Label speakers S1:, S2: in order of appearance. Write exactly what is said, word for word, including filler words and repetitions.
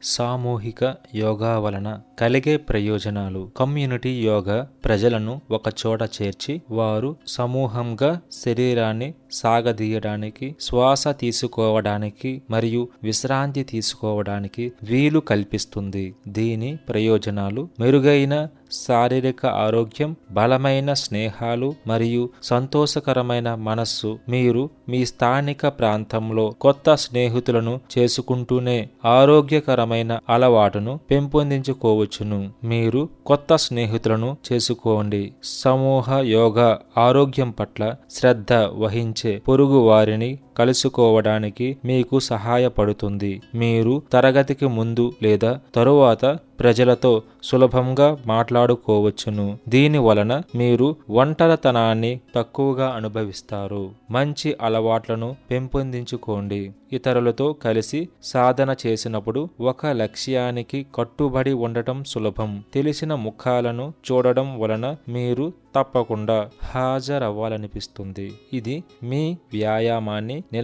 S1: సామూహిక యోగా వలన కలిగే ప్రయోజనాలు. కమ్యూనిటీ యోగా ప్రజలను ఒక చోట చేర్చి వారు సమూహంగా శరీరాన్ని సాగదీయడానికి, శ్వాస తీసుకోవడానికి మరియు విశ్రాంతి తీసుకోవడానికి వీలు కల్పిస్తుంది. దీని ప్రయోజనాలు మెరుగైన శారీరక ఆరోగ్యం, బలమైన స్నేహాలు మరియు సంతోషకరమైన మనస్సు. మీరు మీ స్థానిక ప్రాంతంలో కొత్త స్నేహితులను చేసుకుంటూనే ఆరోగ్యకరమైన అలవాటును పెంపొందించుకోవచ్చును. మీరు కొత్త స్నేహితులను చేసుకోండి. సమూహ యోగా ఆరోగ్యం పట్ల శ్రద్ధ వహించే పొరుగు వారిని కలుసుకోవడానికి మీకు సహాయపడుతుంది. మీరు తరగతికి ముందు లేదా తరువాత ప్రజలతో సులభంగా మాట్లాడుకోవచ్చును. దీని వలన మీరు ఒంటరితనాన్ని తక్కువగా అనుభవిస్తారు. మంచి అలవాట్లను పెంపొందించుకోండి. ఇతరులతో కలిసి సాధన చేసినప్పుడు ఒక లక్ష్యానికి కట్టుబడి ఉండటం సులభం. తెలిసిన ముఖాలను చూడడం వలన మీరు తప్పకుండా హాజరవ్వాలనిపిస్తుంది. ఇది మీ వ్యాయామాన్ని నిల